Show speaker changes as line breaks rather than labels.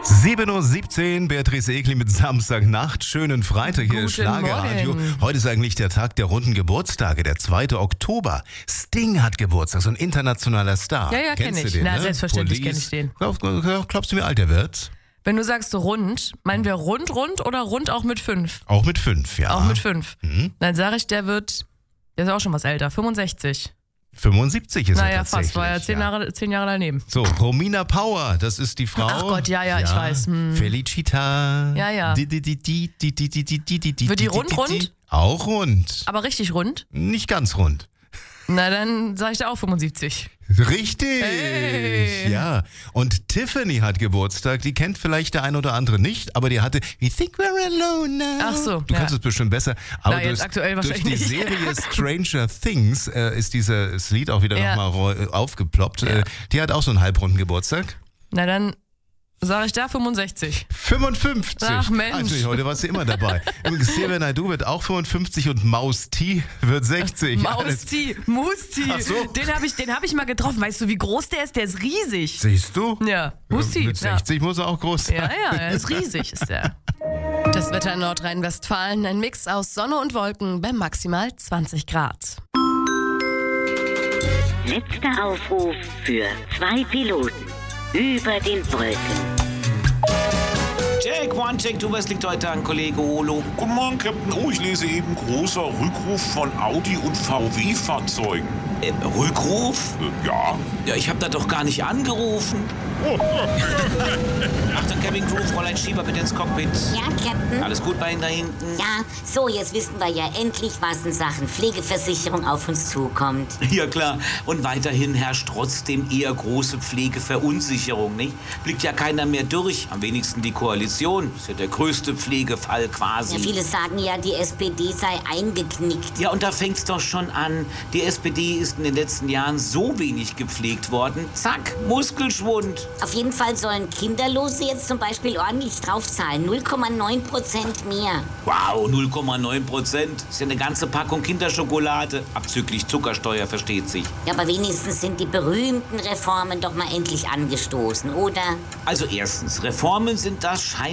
7:17 Uhr, Beatrice Egli mit Samstagnacht. Schönen Freitag, hier ist
Guten
Schlagerradio.
Morgen.
Heute ist eigentlich der Tag der runden Geburtstage, der 2. Oktober. Sting hat Geburtstag, so ein internationaler Star.
Ja, kenn
Kennst
ich.
du den,
Na,
ne?
selbstverständlich kenn ich den.
Glaubst du, wie alt er wird?
Wenn du sagst rund, meinen wir rund oder rund auch mit 5?
Auch mit 5, ja.
Auch mit 5.
Mhm.
Dann sage ich, der ist auch schon was älter, 65.
75 ist er
Naja,
tatsächlich.
fast, war ja 10 Jahre daneben.
So, Romina Power, das ist die Frau.
Ach Gott, ja, ich weiß.
Felicita.
Ja. Wird die rund?
Auch rund.
Aber richtig rund?
Nicht ganz rund.
Na, dann sage ich da auch 75.
Richtig,
Hey.
ja. Und Tiffany hat Geburtstag, die kennt vielleicht der ein oder andere nicht, aber die hatte We Think We're Alone Now.
Ach so,
Du kannst
ja.
es bestimmt besser. Aber
Na, jetzt aktuell
durch
wahrscheinlich
die
nicht.
Serie Stranger Things ist dieses Lied auch wieder
Ja.
nochmal aufgeploppt.
Ja.
Die hat auch so einen halbrunden Geburtstag.
Na, dann sage ich da 65.
55.
Ach, Mensch.
Natürlich, heute warst du immer dabei. Übrigens, Xavier Naidoo wird auch 55 und Maus T wird 60.
Musti.
Ach so.
Den hab ich mal getroffen. Weißt du, wie groß der ist? Der ist riesig.
Siehst du?
Ja, Musti.
Mit 60 muss er auch groß sein.
Ja, er ist riesig, ist der. Das Wetter in Nordrhein-Westfalen, ein Mix aus Sonne und Wolken bei maximal 20 Grad.
Letzter Aufruf für 2 Piloten über den Wolken.
Check, one, check, du, was liegt heute an, Kollege Olo?
Guten Morgen, Captain. Oh, ich lese eben großer Rückruf von Audi und VW-Fahrzeugen.
Rückruf?
Ja.
Ja, ich hab da doch gar nicht angerufen. Achtung, Cabin Crew, Fräulein Schieber, bitte ins Cockpit.
Ja, Captain?
Alles gut bei Ihnen da hinten?
Ja, so, jetzt wissen wir ja endlich, was in Sachen Pflegeversicherung auf uns zukommt.
Ja, klar. Und weiterhin herrscht trotzdem eher große Pflegeverunsicherung, nicht? Blickt ja keiner mehr durch. Am wenigsten die Koalition. Ist ja der größte Pflegefall quasi.
Ja, viele sagen ja, die SPD sei eingeknickt.
Ja, und da fängt's doch schon an. Die SPD ist in den letzten Jahren so wenig gepflegt worden. Zack, Muskelschwund.
Auf jeden Fall sollen Kinderlose jetzt zum Beispiel ordentlich draufzahlen. 0,9% mehr.
Wow, 0,9%. Ist ja eine ganze Packung Kinderschokolade. Abzüglich Zuckersteuer, versteht sich.
Ja, aber wenigstens sind die berühmten Reformen doch mal endlich angestoßen, oder?
Also erstens, Reformen sind das